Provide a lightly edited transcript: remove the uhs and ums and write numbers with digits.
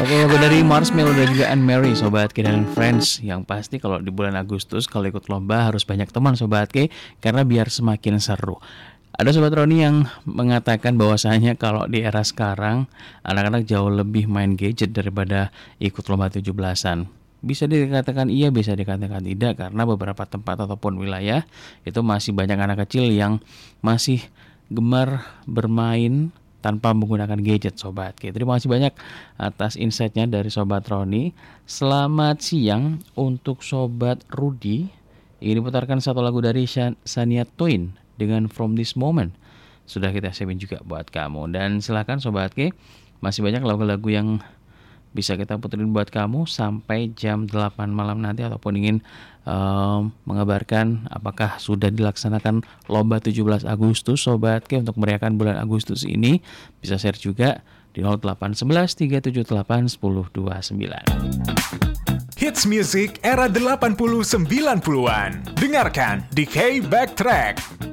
Oke, lagu dari Marshmello dan juga Anne Mary, Sobat K dan Friends. Yang pasti kalau di bulan Agustus kalau ikut lomba harus banyak teman Sobat K, karena biar semakin seru. Ada Sobat Roni yang mengatakan bahwasanya kalau di era sekarang anak-anak jauh lebih main gadget daripada ikut lomba 17-an. Bisa dikatakan iya, bisa dikatakan tidak, karena beberapa tempat ataupun wilayah itu masih banyak anak kecil yang masih gemar bermain tanpa menggunakan gadget Sobat K. Terima kasih banyak atas insight-nya dari Sobat Roni. Selamat siang untuk Sobat Rudi. Ini putarkan satu lagu dari Shania Twain dengan From This Moment. Sudah kita siapin juga buat kamu. Dan silakan Sobat K, masih banyak lagu-lagu yang bisa kita puterin buat kamu sampai jam 8 malam nanti, ataupun ingin mengabarkan apakah sudah dilaksanakan lomba 17 Agustus Sobat K untuk merayakan bulan Agustus ini, bisa share juga di 0811 378 1029. Hits music era 80-90-an. Dengarkan di K Backtrack.